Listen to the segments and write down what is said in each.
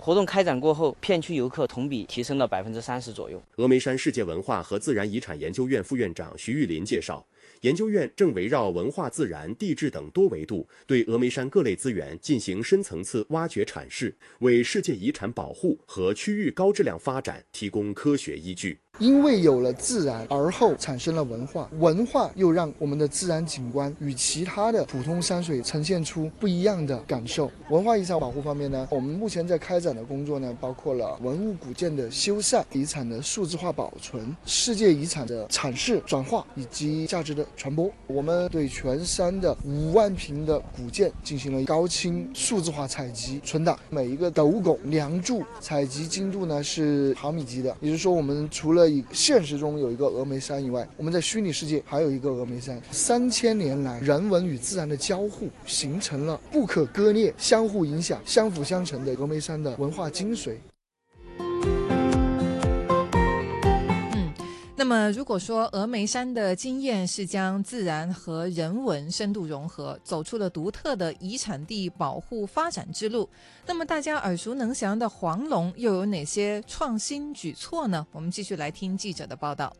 活动开展过后，片区游客同比提升了30%左右。 峨眉山世界文化和自然遗产研究院副院长徐玉林介绍，研究院正围绕文化、自然、地质等多维度，对峨眉山各类资源进行深层次挖掘阐释，为世界遗产保护和区域高质量发展提供科学依据。 因为有了自然，而后产生了文化，文化又让我们的自然景观与其他的普通山水呈现出不一样的感受。文化遗产保护方面呢，我们目前在开展的工作呢，包括了文物古建的修缮、遗产的数字化保存、世界遗产的阐释、转化以及价值的传播。我们对全山的5万坪的古建进行了高清数字化采集存档，每一个斗拱、梁柱采集精度呢是毫米级的，也就是说我们除了现实中有一个峨眉山以外，我们在虚拟世界还有一个峨眉山。3000年来，人文与自然的交互，形成了不可割裂、相互影响、相辅相成的峨眉山的文化精髓。 那么如果说峨眉山的经验是将自然和人文深度融合，走出了独特的遗产地保护发展之路，那么大家耳熟能详的黄龙又有哪些创新举措呢？我们继续来听记者的报道。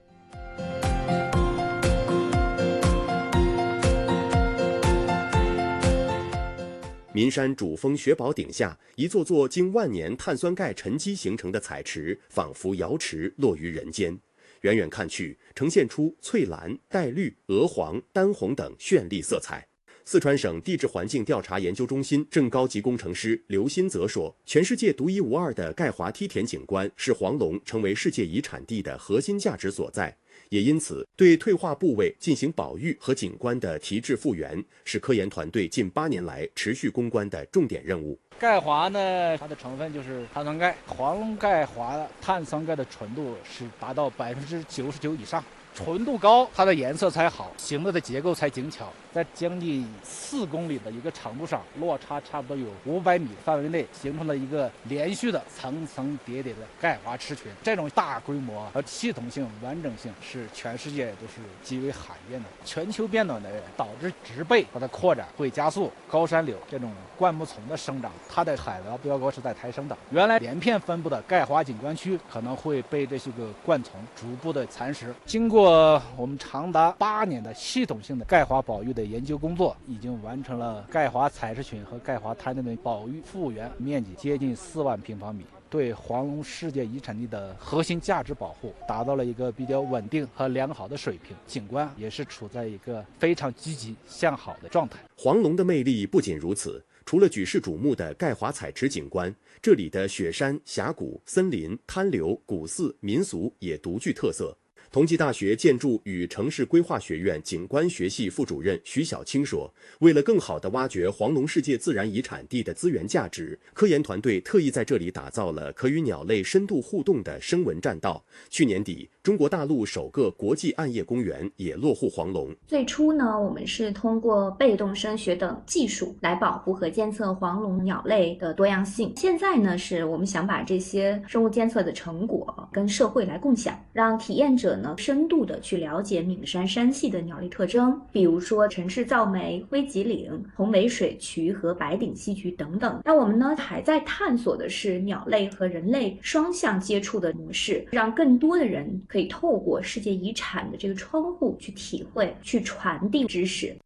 岷山主峰雪宝顶下，一座座经万年碳酸钙沉积形成的彩池，仿佛瑶池落于人间。远远看去，呈现出翠蓝、带绿、鹅黄、丹红等绚丽色彩。四川省地质环境调查研究中心正高级工程师刘新泽说，全世界独一无二的钙华梯田景观是黄龙成为世界遗产地的核心价值所在，也因此对退化部位进行保育和景观的提质复原，是科研团队近8年来持续攻关的重点任务。 钙华呢，它的成分就是碳酸钙，黄龙钙华碳酸钙的纯度是达到99%以上，纯度高，它的颜色才好，形的结构才精巧。在将近4公里的一个长度上，落差差不多有500米范围内，形成了一个连续的层层叠叠的钙华池群。这种大规模和系统性、完整性是全世界都是极为罕见的。全球变暖的导致植被它的扩展会加速，高山柳这种灌木丛的生长，它的海拔标高是在抬升的。原来连片分布的钙华景观区可能会被这些个灌丛逐步的蚕食。经过我们长达8年的系统性的钙华保育的研究工作，已经完成了钙华采石群和钙华滩的保育复原面积接近4万平方米，对黄龙世界遗产地的核心价值保护达到了一个比较稳定和良好的水平，景观也是处在一个非常积极向好的状态。 黄龙的魅力不仅如此，除了举世瞩目的钙华采池景观，这里的雪山、峡谷、森林、滩流、古寺、民俗也独具特色。同济大学建筑与城市规划学院景观学系副主任徐小青说，为了更好地挖掘黄龙世界自然遗产地的资源价值，科研团队特意在这里打造了可与鸟类深度互动的声纹栈道。去年底，中国大陆首个国际暗夜公园也落户黄龙。 最初呢，我们是通过被动声学等技术来保护和监测黄龙鸟类的多样性。现在呢，是我们想把这些生物监测的成果跟社会来共享，让体验者呢深度的去了解岷山山系的鸟类特征，比如说城市噪鹛、灰脊岭、红尾水渠和白顶溪渠等等。那我们呢还在探索的是鸟类和人类双向接触的模式，让更多的人可以透过世界遗产的这个窗户去体会、去傳遞知識。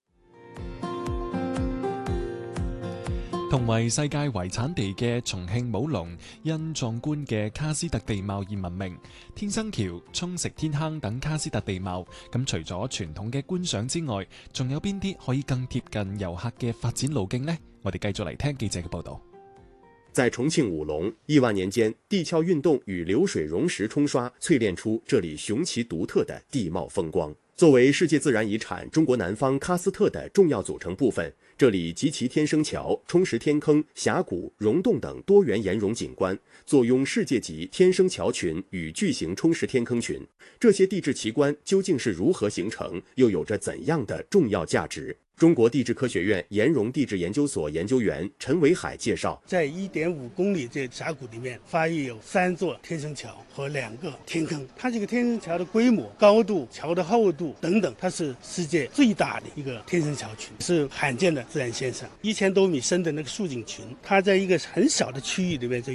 同為世界遺產地嘅重慶武隆，因壯觀嘅喀斯特地貌而聞名。天生橋、沖繩天坑等喀斯特地貌，咁除咗傳統嘅觀賞之外，仲有邊啲可以更貼近遊客嘅發展路徑呢？我哋繼續嚟聽記者嘅報導。 在重慶武隆，億萬年間，地壳運動與流水溶石沖刷，淬煉出這裡雄奇獨特的地貌風光。作為世界自然遺產中國南方喀斯特的重要組成部分，這裡集其天生橋、沖石天坑、峽谷、溶洞等多元岩溶景觀，坐擁世界級天生橋群與巨型沖石天坑群。這些地質奇觀究竟是如何形成，又有着怎樣的重要價值？中國地質科學院岩溶地質研究所研究員陳維海介紹， 在1.5公里這峽谷裡面，發現有3座天生橋和2個天坑。它這個天生橋的規模、高度、橋的厚度等等，它是世界最大的一個天生橋群，是罕見的自然現象。1000多米深的那個樹景群，它在一個很小的區域裡面就